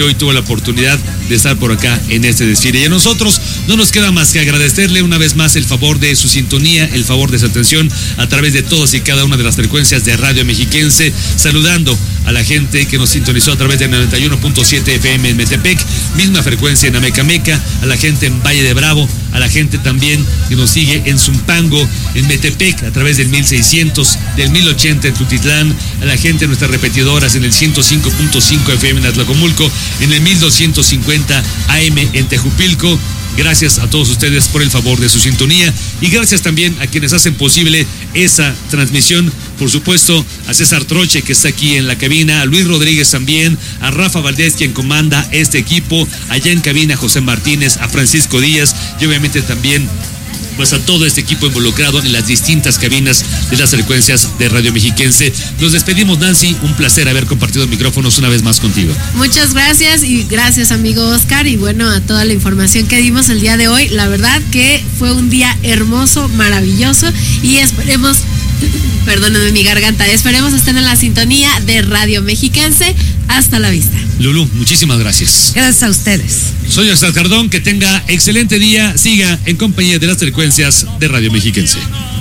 hoy tuvo la oportunidad de estar por acá en este desfile. Y a nosotros no nos queda más que agradecerle una vez más el favor de su sintonía, el favor de su atención a través de todas y cada una de las frecuencias de Radio Mexiquense, saludando a la gente que nos sintonizó a través de 91.7 FM en Metepec, misma frecuencia en Amecameca, a la gente en Valle de Bravo, a la gente también que nos sigue en Zumpango, en Metepec, a través del 1600, del 1080 en Tutitlán, a la gente en nuestras repetidoras en el 105.5 FM en Atlacomulco, en el 1250 AM en Tejupilco. Gracias a todos ustedes por el favor de su sintonía y gracias también a quienes hacen posible esa transmisión. Por supuesto, a César Troche, que está aquí en la cabina, a Luis Rodríguez también, a Rafa Valdés, quien comanda este equipo, allá en cabina José Martínez, a Francisco Díaz y obviamente también pues a todo este equipo involucrado en las distintas cabinas de las frecuencias de Radio Mexiquense. Nos despedimos, Nancy, un placer haber compartido micrófonos una vez más contigo. Muchas gracias y gracias, amigo Oscar, y bueno, a toda la información que dimos el día de hoy. La verdad que fue un día hermoso, maravilloso y esperemos, perdónenme mi garganta, esperemos estén en la sintonía de Radio Mexiquense. Hasta la vista. Lulú, muchísimas gracias. Gracias a ustedes. Soy Oscar Cardón, que tenga excelente día, siga en compañía de las frecuencias de Radio Mexiquense.